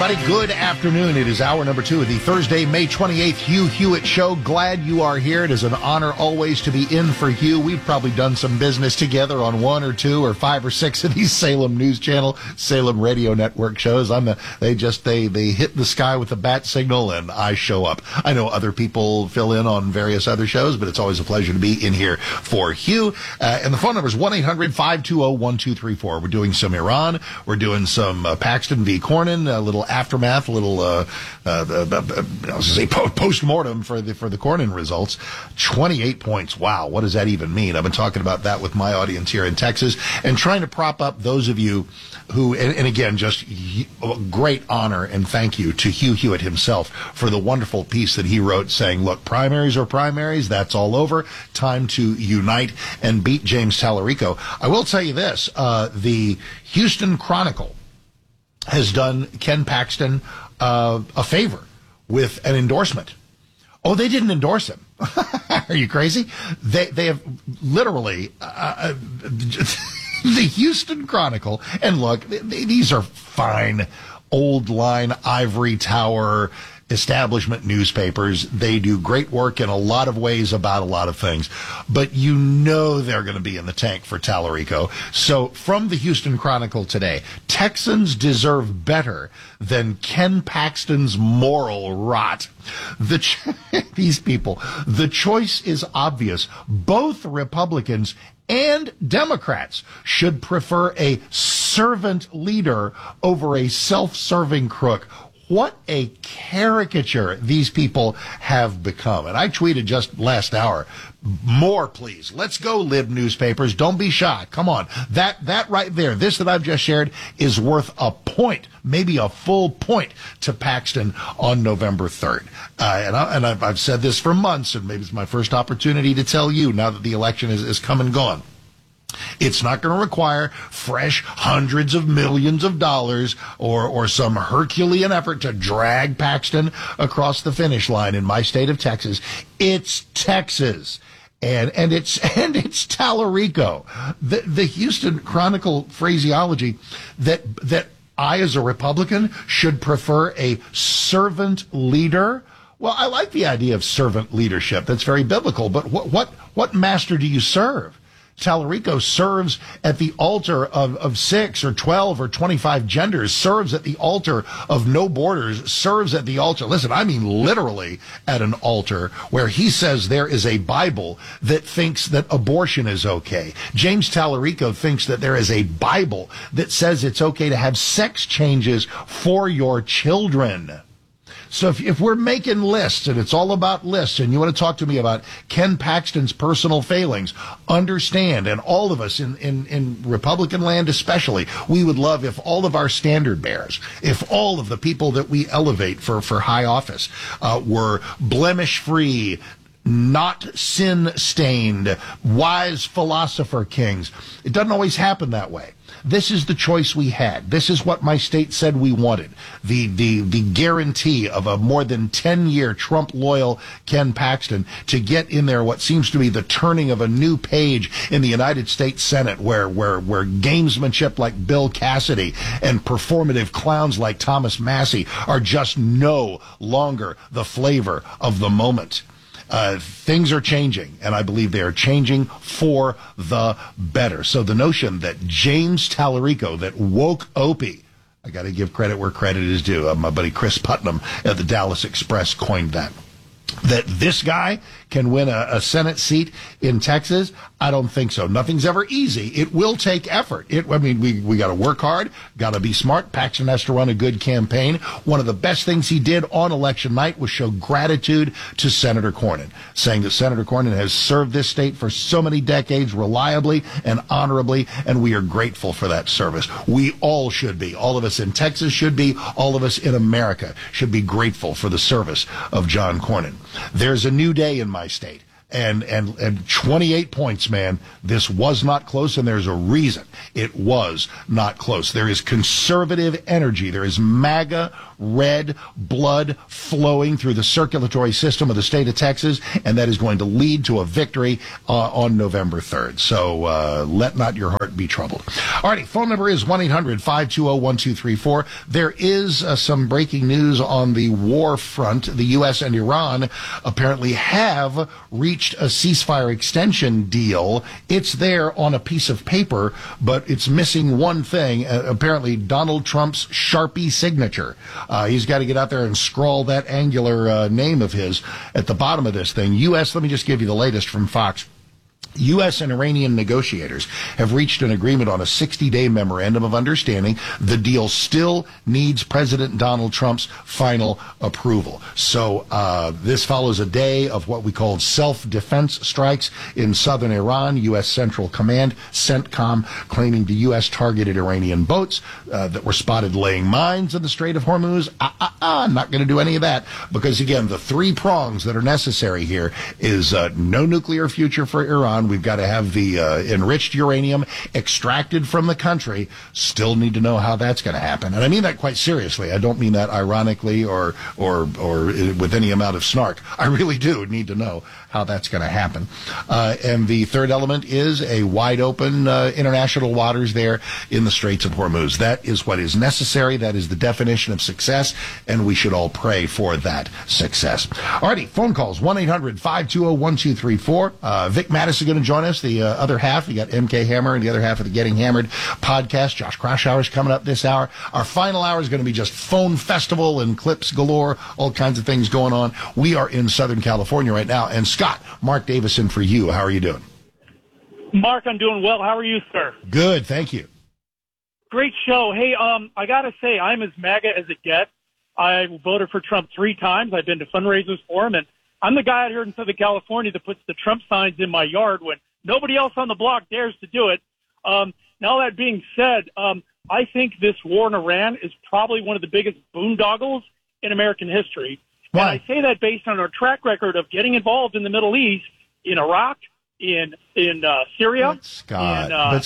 everybody. Good afternoon. It is hour number 2 of the Thursday, May 28th Hugh Hewitt Show. Glad you are here. It is an honor always to be in for Hugh. We've probably done some business together on 1 or 2 or 5 or 6 of these Salem News Channel, Salem Radio Network shows. They hit the sky with the bat signal and I show up. I know other people fill in on various other shows, but it's always a pleasure to be in here for Hugh. And the phone number is 1-800-520-1234. We're doing some Iran. We're doing some Paxton v. Cornyn, a little aftermath, a little post-mortem for the Cornyn results. 28 points. Wow, what does that even mean? I've been talking about that with my audience here in Texas and trying to prop up those of you who, and again, just great honor and thank you to Hugh Hewitt himself for the wonderful piece that he wrote saying, look, primaries are primaries. That's all over. Time to unite and beat James Tallarico. I will tell you this, the Houston Chronicle has done Ken Paxton a favor with an endorsement. Oh, they didn't endorse him. Are you crazy? They have literally the Houston Chronicle, and look, these are fine old line ivory tower establishment newspapers. They do great work in a lot of ways about a lot of things, but you know they're going to be in the tank for Tallarico. So from the Houston Chronicle today, Texans deserve better than Ken Paxton's moral rot. These people, the choice is obvious. Both Republicans and Democrats should prefer a servant leader over a self-serving crook. What a caricature these people have become. And I tweeted just last hour, more please. Let's go, lib newspapers. Don't be shy. Come on. That right there, this that I've just shared is worth a point, maybe a full point to Paxton on November 3rd. And I've said this for months, and maybe it's my first opportunity to tell you now that the election is come and gone. It's not going to require fresh hundreds of millions of dollars or some Herculean effort to drag Paxton across the finish line in my state of Texas. It's Texas. And it's Tallarico. The Houston Chronicle phraseology that I as a Republican should prefer a servant leader. Well, I like the idea of servant leadership. That's very biblical. But what master do you serve? Tallarico serves at the altar of 6 or 12 or 25 genders, serves at the altar of no borders, serves at the altar. Listen, I mean literally at an altar where he says there is a Bible that thinks that abortion is okay. James Tallarico thinks that there is a Bible that says it's okay to have sex changes for your children. So if we're making lists, and it's all about lists, and you want to talk to me about Ken Paxton's personal failings, understand, and all of us in Republican land especially, we would love if all of our standard bearers, if all of the people that we elevate for high office were blemish-free, not sin-stained, wise philosopher kings. It doesn't always happen that way. This is the choice we had. This is what my state said we wanted. The guarantee of a more than 10-year Trump-loyal Ken Paxton to get in there what seems to be the turning of a new page in the United States Senate where gamesmanship like Bill Cassidy and performative clowns like Thomas Massie are just no longer the flavor of the moment. Things are changing, and I believe they are changing for the better. So the notion that James Tallarico, that woke Opie, I got to give credit where credit is due. My buddy Chris Putnam at the Dallas Express coined that this guy can win a Senate seat in Texas? I don't think so. Nothing's ever easy. It will take effort. We got to work hard, got to be smart. Paxton has to run a good campaign. One of the best things he did on election night was show gratitude to Senator Cornyn, saying that Senator Cornyn has served this state for so many decades reliably and honorably, and we are grateful for that service. We all should be. All of us in Texas should be. All of us in America should be grateful for the service of John Cornyn. There's a new day in my state. and 28 points, man. This was not close, and there's a reason it was not close. There is conservative energy. There is MAGA red blood flowing through the circulatory system of the state of Texas, and that is going to lead to a victory on November 3rd. So let not your heart be troubled. All righty, phone number is 1-800-520-1234. There is some breaking news on the war front. The U.S. and Iran apparently have reached a ceasefire extension deal. It's there on a piece of paper, but it's missing one thing, apparently Donald Trump's Sharpie signature. He's got to get out there and scrawl that angular name of his at the bottom of this thing. U.S., let me just give you the latest from Fox. U.S. and Iranian negotiators have reached an agreement on a 60-day memorandum of understanding. The deal still needs President Donald Trump's final approval. So this follows a day of what we called self-defense strikes in southern Iran. U.S. Central Command, CENTCOM, claiming the U.S. targeted Iranian boats that were spotted laying mines in the Strait of Hormuz. Not going to do any of that because, again, the three prongs that are necessary here is no nuclear future for Iran. We've got to have the enriched uranium extracted from the country. Still need to know how that's going to happen. And I mean that quite seriously. I don't mean that ironically or with any amount of snark. I really do need to know how that's going to happen. And the third element is a wide open international waters there in the Straits of Hormuz. That is what is necessary. That is the definition of success, and we should all pray for that success. Alrighty, phone calls, 1-800-520-1234. Vic Mattis is going to join us. The other half, you got MK Hammer and the other half of the Getting Hammered podcast. Josh Krashour is coming up this hour. Our final hour is going to be just phone festival and clips galore, all kinds of things going on. We are in Southern California right now. And Scott, Mark Davison for you. How are you doing? Mark, I'm doing well. How are you, sir? Good, thank you. Great show. Hey, I got to say, I'm as MAGA as it gets. I voted for Trump 3 times. I've been to fundraisers for him, and I'm the guy out here in Southern California that puts the Trump signs in my yard when nobody else on the block dares to do it. Now that being said, I think this war in Iran is probably one of the biggest boondoggles in American history. Why? And I say that based on our track record of getting involved in the Middle East, in Iraq, in Syria. Scott,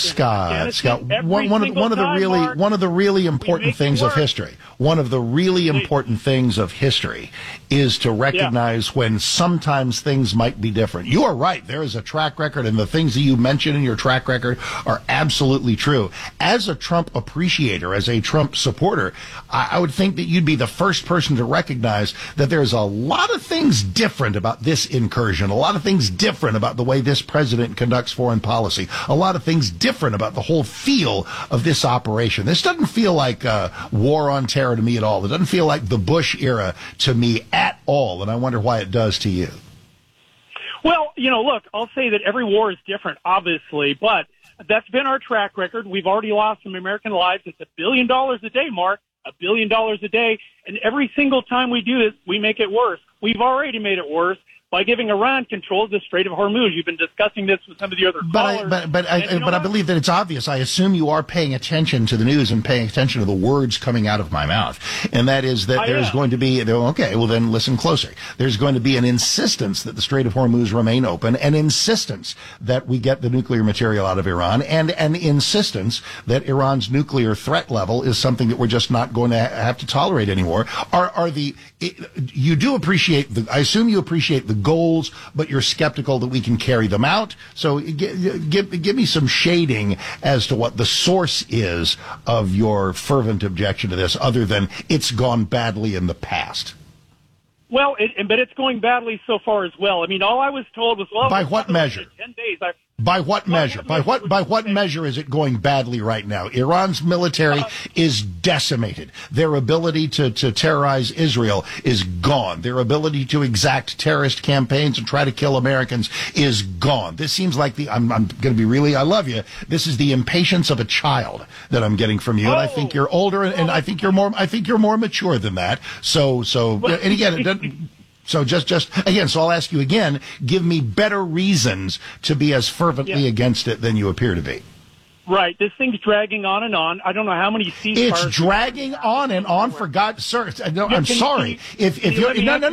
one of the really important things of history. One of the really important things of history is to recognize when sometimes things might be different. You are right. There is a track record, and the things that you mentioned in your track record are absolutely true. As a Trump appreciator, as a Trump supporter, I would think that you'd be the first person to recognize that there's a lot of things different about this incursion, a lot of things different about the way this president conducts foreign policy, a lot of things different about the whole feel of this operation. This doesn't feel like war on terror to me at all. It doesn't feel like the Bush era to me at all, and I wonder why it does to you. Well, look, I'll say that every war is different, obviously, but that's been our track record. We've already lost some American lives. It's $1 billion a day, Mark, $1 billion a day, and every single time we do this, we make it worse. We've already made it worse by giving Iran control of the Strait of Hormuz. You've been discussing this with some of the other callers. But I believe that it's obvious. I assume you are paying attention to the news and paying attention to the words coming out of my mouth. And that is that there's going to be, okay, well then listen closer. There's going to be an insistence that the Strait of Hormuz remain open, an insistence that we get the nuclear material out of Iran, and an insistence that Iran's nuclear threat level is something that we're just not going to have to tolerate anymore. You do appreciate I assume you appreciate the goals, but you're skeptical that we can carry them out. So give me some shading as to what the source is of your fervent objection to this, other than it's gone badly in the past. Well, but it's going badly so far as well. I mean, all I was told was, well, by what measure? 10 days. By what measure? By what measure is it going badly right now? Iran's military is decimated. Their ability to terrorize Israel is gone. Their ability to exact terrorist campaigns and try to kill Americans is gone. This seems like I'm going to be really, I love you. This is the impatience of a child that I'm getting from you. And I think you're older and I think you're more mature than that. So, and again, it doesn't, so again, so I'll ask you again, give me better reasons to be as fervently against it than you appear to be. Right. This thing's dragging on and on. I don't know how many ceasefires. It's dragging on and on, for God's sake. No, I'm sorry. If you're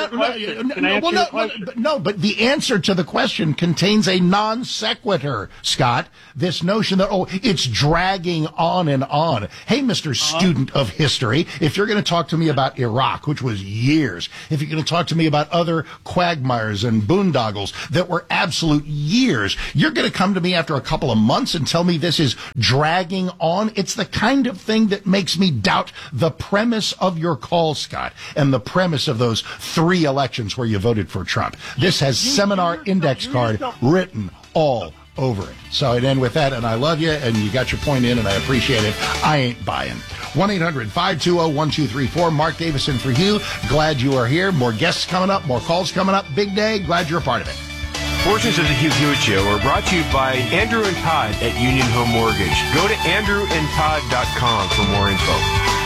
no, but the answer to the question contains a non sequitur, Scott. This notion that it's dragging on and on. Hey, Mr. Student of history, if you're going to talk to me about Iraq, which was years, if you're going to talk to me about other quagmires and boondoggles that were absolute years, you're going to come to me after a couple of months and tell me this is dragging on. It's the kind of thing that makes me doubt the premise of your call, Scott, and the premise of those 3 elections where you voted for Trump. This has seminar index card written all over it. So I'd end with that, and I love you, and you got your point in, and I appreciate it. I ain't buying. 1-800-520-1234. Mark Davison for you. Glad you are here. More guests coming up, more calls coming up. Big day. Glad you're a part of it. Portions of the Hugh Hewitt Show are brought to you by Andrew and Todd at Union Home Mortgage. Go to andrewandtodd.com for more info.